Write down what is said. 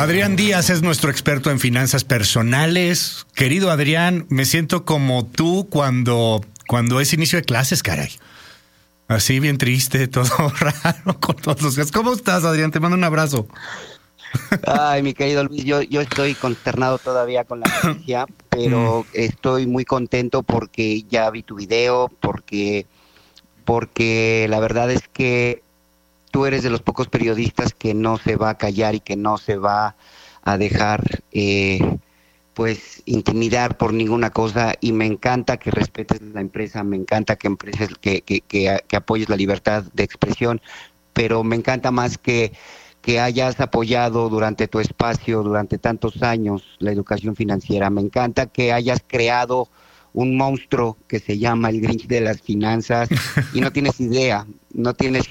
Adrián Díaz es nuestro experto en finanzas personales. Querido Adrián, me siento como tú cuando es inicio de clases, caray. Así bien triste, todo raro con todos los días. ¿Cómo estás, Adrián? Te mando un abrazo. Ay, mi querido Luis, yo estoy consternado todavía con la noticia, pero estoy muy contento porque ya vi tu video, porque la verdad es que tú eres de los pocos periodistas que no se va a callar y que no se va a dejar pues intimidar por ninguna cosa, y me encanta que respetes la empresa, me encanta que apoyes la libertad de expresión, pero me encanta más que hayas apoyado durante tu espacio, durante tantos años, la educación financiera. Me encanta que hayas creado un monstruo que se llama el Grinch de las finanzas y no tienes idea